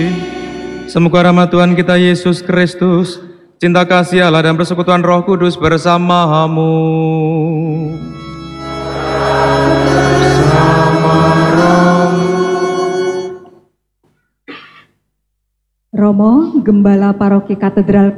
Semoga rahmat Tuhan kita Yesus Kristus, cinta kasih Allah dan persekutuan Roh Kudus bersamamu. Romo, Gembala Paroki Katedral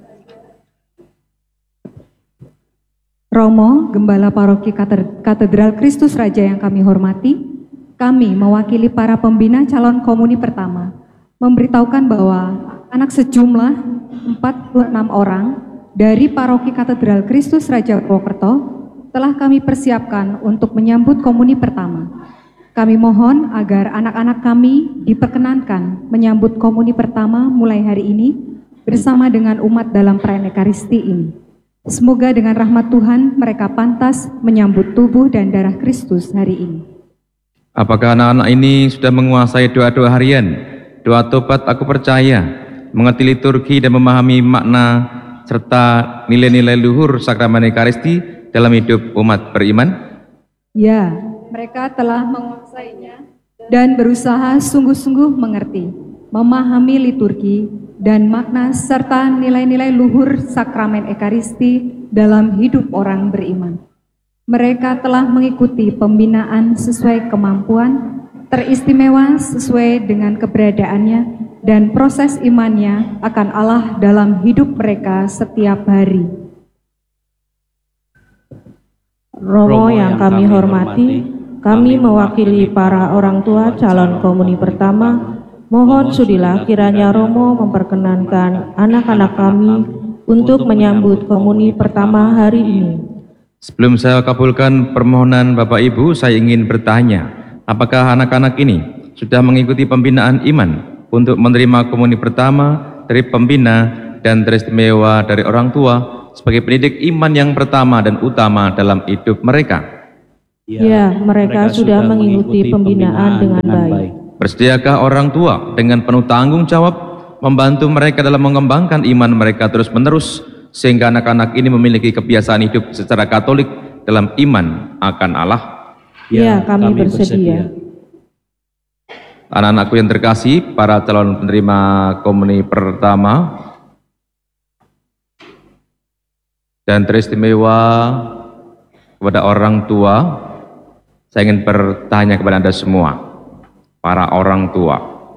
Katedral Kristus Raja yang kami hormati, kami mewakili para pembina calon komuni pertama, memberitahukan bahwa anak sejumlah 46 orang dari Paroki Katedral Kristus Raja Purwokerto telah kami persiapkan untuk menyambut komuni pertama. Kami mohon agar anak-anak kami diperkenankan menyambut komuni pertama mulai hari ini bersama dengan umat dalam perayaan Ekaristi ini. Semoga dengan rahmat Tuhan mereka pantas menyambut tubuh dan darah Kristus hari ini. Apakah anak-anak ini sudah menguasai doa-doa harian, doa tobat aku percaya, mengerti liturgi dan memahami makna serta nilai-nilai luhur sakramen Ekaristi dalam hidup umat beriman? Ya, mereka telah menguasainya dan berusaha sungguh-sungguh mengerti, memahami liturgi dan makna serta nilai-nilai luhur sakramen Ekaristi dalam hidup orang beriman. Mereka telah mengikuti pembinaan sesuai kemampuan, teristimewa sesuai dengan keberadaannya, dan proses imannya akan Allah dalam hidup mereka setiap hari. Romo yang kami hormati, kami mewakili para orang tua calon komuni pertama, mohon sudilah kiranya Romo memperkenankan anak-anak kami untuk menyambut komuni pertama hari ini. Sebelum saya kabulkan permohonan Bapak Ibu, saya ingin bertanya, apakah anak-anak ini sudah mengikuti pembinaan iman untuk menerima komuni pertama dari pembina dan teristimewa dari orang tua sebagai pendidik iman yang pertama dan utama dalam hidup mereka? Ya, mereka sudah mengikuti pembinaan dengan baik. Bersediakah orang tua dengan penuh tanggung jawab membantu mereka dalam mengembangkan iman mereka terus-menerus sehingga anak-anak ini memiliki kebiasaan hidup secara Katolik dalam iman akan Allah? Ya, kami bersedia. Anak-anakku yang terkasih, para calon penerima komuni pertama dan teristimewa kepada orang tua, saya ingin bertanya kepada Anda semua, para orang tua,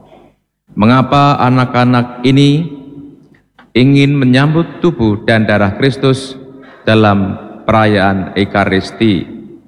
mengapa anak-anak ini ingin menyambut tubuh dan darah Kristus dalam perayaan Ekaristi?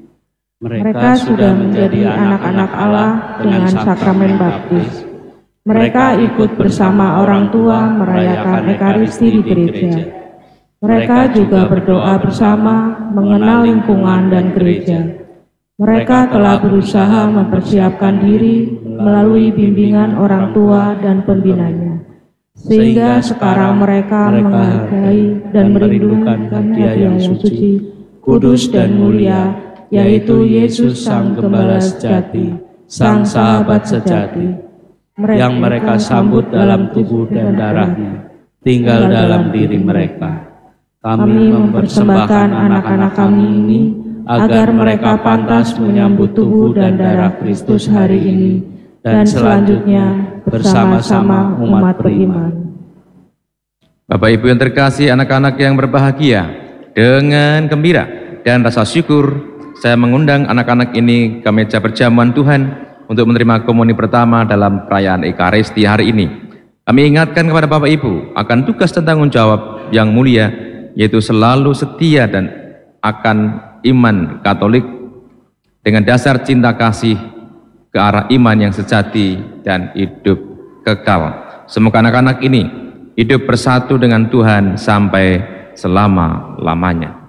Mereka sudah menjadi anak-anak Allah dengan sakramen baptis. Mereka ikut bersama orang tua merayakan Ekaristi di gereja. Mereka juga berdoa bersama, mengenal lingkungan dan gereja. Mereka telah berusaha mempersiapkan diri melalui bimbingan orang tua dan pembinanya, sehingga sekarang mereka menghargai dan merindukan Dia yang suci, kudus dan mulia, yaitu Yesus Sang Gembala sejati, Sang Sahabat sejati, yang mereka sambut dalam tubuh dan darah-Nya, tinggal dalam diri mereka. Kami mempersembahkan anak-anak kami ini agar mereka pantas menyambut tubuh dan darah Kristus hari ini dan selanjutnya bersama-sama umat beriman. Bapak Ibu yang terkasih, anak-anak yang berbahagia, dengan gembira dan rasa syukur saya mengundang anak-anak ini ke meja perjamuan Tuhan untuk menerima komuni pertama dalam perayaan Ekaristi hari ini. Kami ingatkan kepada Bapak Ibu akan tugas dan tanggung jawab yang mulia, yaitu selalu setia dan akan iman Katolik dengan dasar cinta kasih ke arah iman yang sejati dan hidup kekal. Semoga anak-anak ini hidup bersatu dengan Tuhan sampai selama-lamanya.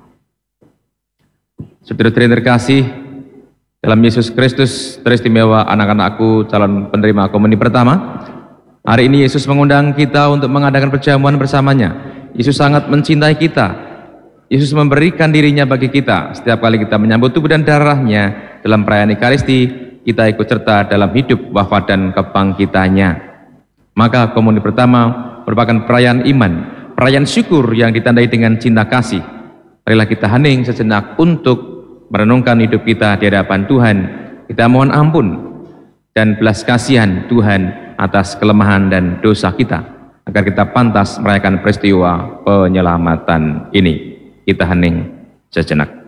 Saudara-saudari terkasih, dalam Yesus Kristus teristimewa anak-anakku calon penerima komuni pertama, hari ini Yesus mengundang kita untuk mengadakan perjamuan bersamanya. Yesus sangat mencintai kita. Yesus memberikan dirinya bagi kita. Setiap kali kita menyambut tubuh dan darah-Nya dalam perayaan Ekaristi, kita ikut serta dalam hidup, wafat, dan kebangkitannya. Maka komuni pertama merupakan perayaan iman, perayaan syukur yang ditandai dengan cinta kasih. Marilah kita hening sejenak untuk merenungkan hidup kita di hadapan Tuhan. Kita mohon ampun dan belas kasihan Tuhan atas kelemahan dan dosa kita, agar kita pantas merayakan peristiwa penyelamatan ini. Kita hening sejenak.